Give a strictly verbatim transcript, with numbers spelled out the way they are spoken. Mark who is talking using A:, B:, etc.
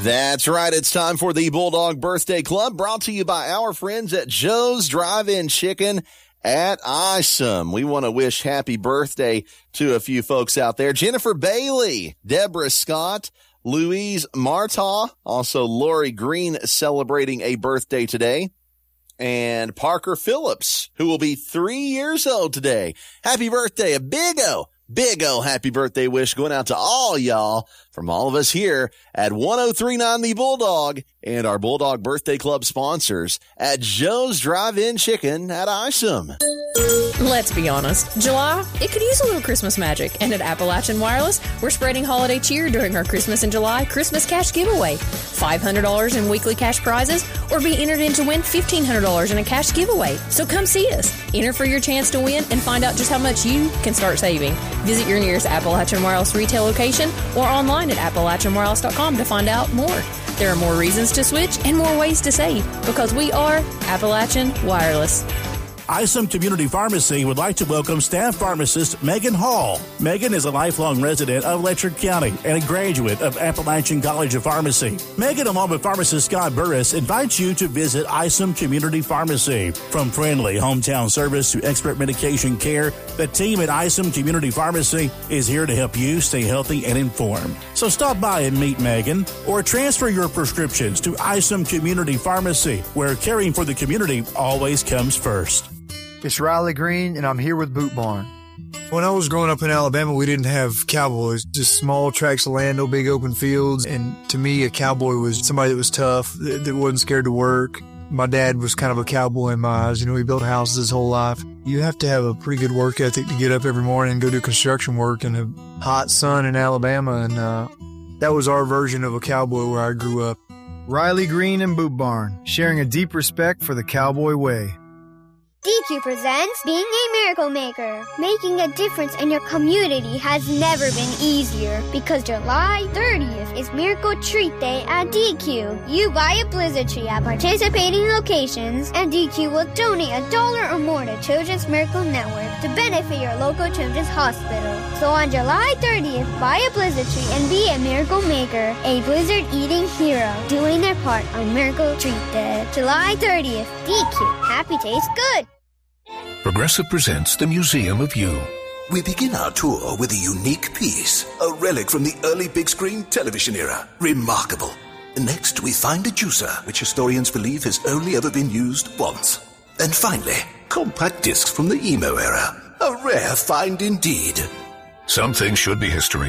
A: That's right. It's time for the Bulldog Birthday Club, brought to you by our friends at Joe's Drive-In Chicken at Isom. We want to wish happy birthday to a few folks out there. Jennifer Bailey, Deborah Scott, Louise Marta, also Lori Green celebrating a birthday today, and Parker Phillips, who will be three years old today. Happy birthday, a big O. Big O happy birthday wish going out to all y'all from all of us here at one oh three point nine The Bulldog and our Bulldog Birthday Club sponsors at Joe's Drive-In Chicken at Isom.
B: Let's be honest, July, it could use a little Christmas magic. And at Appalachian Wireless, we're spreading holiday cheer during our Christmas in July Christmas Cash Giveaway. five hundred dollars in weekly cash prizes, or be entered in to win fifteen hundred dollars in a cash giveaway. So come see us. Enter for your chance to win and find out just how much you can start saving. Visit your nearest Appalachian Wireless retail location or online at appalachian wireless dot com to find out more. There are more reasons to switch and more ways to save because we are Appalachian Wireless.
C: Isom Community Pharmacy would like to welcome staff pharmacist Megan Hall. Megan is a lifelong resident of Letcher County and a graduate of Appalachian College of Pharmacy. Megan, along with pharmacist Scott Burris, invites you to visit Isom Community Pharmacy. From friendly hometown service to expert medication care, the team at Isom Community Pharmacy is here to help you stay healthy and informed. So stop by and meet Megan or transfer your prescriptions to Isom Community Pharmacy, where caring for the community always comes first.
D: It's Riley Green, and I'm here with Boot Barn. When I was growing up in Alabama, we didn't have cowboys, just small tracts of land, no big open fields. And to me, a cowboy was somebody that was tough, that, that wasn't scared to work. My dad was kind of a cowboy in my eyes. You know, he built houses his whole life. You have to have a pretty good work ethic to get up every morning and go do construction work in a hot sun in Alabama. And uh, that was our version of a cowboy where I grew up. Riley Green and Boot Barn, sharing a deep respect for the cowboy way.
E: D Q presents Being a Miracle Maker. Making a difference in your community has never been easier because July thirtieth is Miracle Treat Day at D Q. You buy a blizzard tree at participating locations, and D Q will donate a dollar or more to Children's Miracle Network to benefit your local children's hospital. So on July thirtieth, buy a blizzard tree and be a miracle maker, a blizzard-eating hero, doing their part on Miracle Treat Day. July thirtieth, D Q. Happy tastes good.
F: Progressive presents the Museum of You.
G: We begin our tour with a unique piece, a relic from the early big screen television era. Remarkable. Next, we find a juicer, which historians believe has only ever been used once. And finally, compact discs from the emo era. A rare find indeed.
F: Some things should be history.